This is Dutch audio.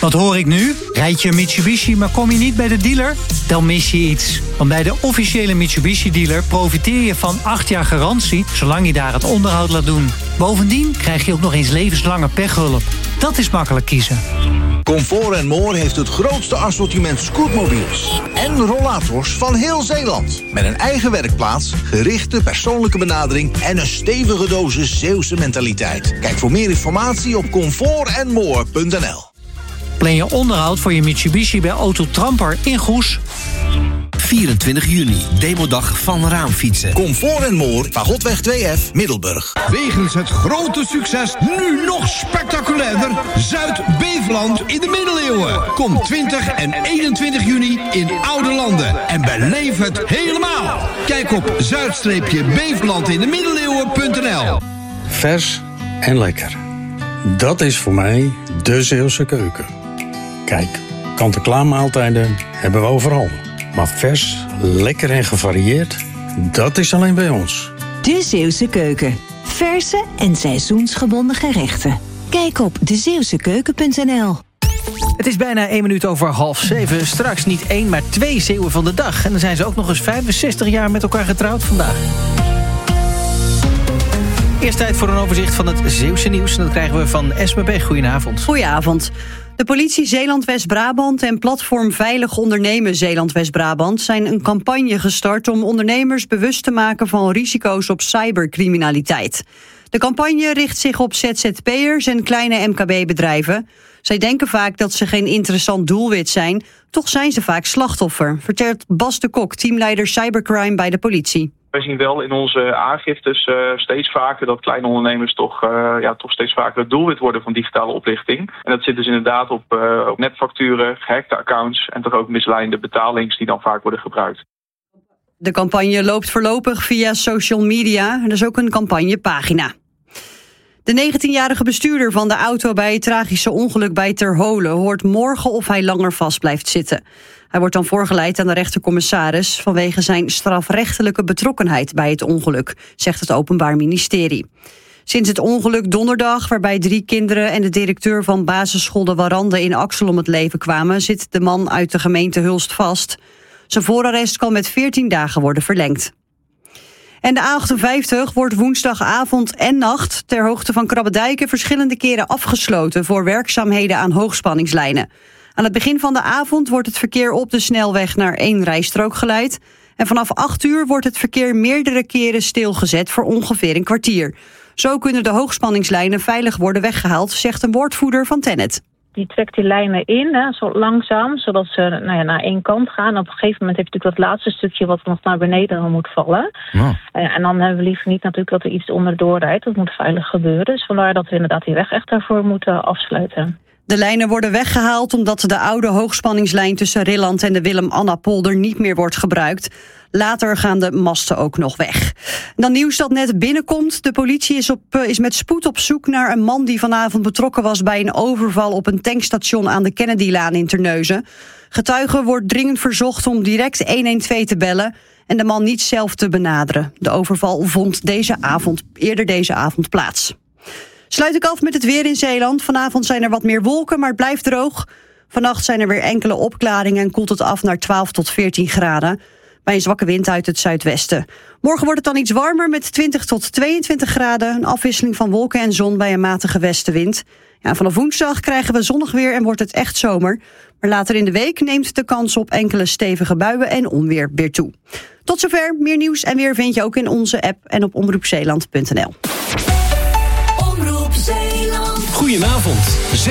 Wat hoor ik nu? Rijd je een Mitsubishi, maar kom je niet bij de dealer? Dan mis je iets. Want bij de officiële Mitsubishi-dealer profiteer je van 8 jaar garantie, zolang je daar het onderhoud laat doen. Bovendien krijg je ook nog eens levenslange pechhulp. Dat is makkelijk kiezen. Comfort & More heeft het grootste assortiment scootmobiels en rollators van heel Zeeland. Met een eigen werkplaats, gerichte persoonlijke benadering en een stevige dosis Zeeuwse mentaliteit. Kijk voor meer informatie op comfortandmore.nl. Plan je onderhoud voor je Mitsubishi bij Auto Tramper in Goes. 24 juni, demodag van raamfietsen. Comfort & More, Fagotweg 2F, Middelburg. Wegens het grote succes, nu nog spectaculairder, Zuid-Beveland in de middeleeuwen. Kom 20 en 21 juni in Oude Landen en beleef het helemaal. Kijk op zuid-bevelandindemiddeleeuwen.nl. Vers en lekker. Dat is voor mij de Zeeuwse keuken. Kijk, kant-en-klaar maaltijden hebben we overal. Maar vers, lekker en gevarieerd, dat is alleen bij ons. De Zeeuwse keuken. Verse en seizoensgebonden gerechten. Kijk op dezeeuwsekeuken.nl. Het is bijna 1 minuut over 6:30. Straks niet 1, maar 2 Zeeuwen van de dag. En dan zijn ze ook nog eens 65 jaar met elkaar getrouwd vandaag. Eerst tijd voor een overzicht van het Zeeuwse nieuws. En dat krijgen we van Esme Beg. Goedenavond. Goedenavond. De politie Zeeland-West-Brabant en platform Veilig Ondernemen Zeeland-West-Brabant zijn een campagne gestart om ondernemers bewust te maken van risico's op cybercriminaliteit. De campagne richt zich op ZZP'ers en kleine MKB-bedrijven. Zij denken vaak dat ze geen interessant doelwit zijn, toch zijn ze vaak slachtoffer, vertelt Bas de Kok, teamleider cybercrime bij de politie. Wij zien wel in onze aangiftes steeds vaker dat kleine ondernemers toch steeds vaker het doelwit worden van digitale oplichting. En dat zit dus inderdaad op nepfacturen, gehackte accounts en toch ook misleidende betalings die dan vaak worden gebruikt. De campagne loopt voorlopig via social media. Er is ook een campagnepagina. De 19-jarige bestuurder van de auto bij het tragische ongeluk bij Terholen hoort morgen of hij langer vast blijft zitten. Hij wordt dan voorgeleid aan de rechtercommissaris vanwege zijn strafrechtelijke betrokkenheid bij het ongeluk, zegt het Openbaar Ministerie. Sinds het ongeluk donderdag, waarbij 3 kinderen en de directeur van basisschool De Warande in Axel om het leven kwamen, zit de man uit de gemeente Hulst vast. Zijn voorarrest kan met 14 dagen worden verlengd. En de A58 wordt woensdagavond en nacht ter hoogte van Krabbedijken verschillende keren afgesloten voor werkzaamheden aan hoogspanningslijnen. Aan het begin van de avond wordt het verkeer op de snelweg naar 1 rijstrook geleid. En vanaf 8 uur wordt het verkeer meerdere keren stilgezet voor ongeveer een kwartier. Zo kunnen de hoogspanningslijnen veilig worden weggehaald, zegt een woordvoerder van TenneT. Die trekt die lijnen in, zo langzaam, zodat ze naar één kant gaan. Op een gegeven moment heb je natuurlijk dat laatste stukje wat nog naar beneden moet vallen. Ja. En dan hebben we liever niet natuurlijk dat er iets onderdoor rijdt. Dat moet veilig gebeuren. Dus vandaar dat we inderdaad die weg echt daarvoor moeten afsluiten. De lijnen worden weggehaald omdat de oude hoogspanningslijn tussen Rilland en de Willem-Anna-polder niet meer wordt gebruikt. Later gaan de masten ook nog weg. Dan nieuws dat net binnenkomt. De politie is met spoed op zoek naar een man die vanavond betrokken was bij een overval op een tankstation aan de Kennedylaan in Terneuzen. Getuigen wordt dringend verzocht om direct 112 te bellen en de man niet zelf te benaderen. De overval vond eerder deze avond plaats. Sluit ik af met het weer in Zeeland. Vanavond zijn er wat meer wolken, maar het blijft droog. Vannacht zijn er weer enkele opklaringen en koelt het af naar 12 tot 14 graden. Bij een zwakke wind uit het zuidwesten. Morgen wordt het dan iets warmer met 20 tot 22 graden. Een afwisseling van wolken en zon bij een matige westenwind. Ja, vanaf woensdag krijgen we zonnig weer en wordt het echt zomer. Maar later in de week neemt de kans op enkele stevige buien en onweer weer toe. Tot zover. Meer nieuws en weer vind je ook in onze app en op omroepzeeland.nl. Goedenavond.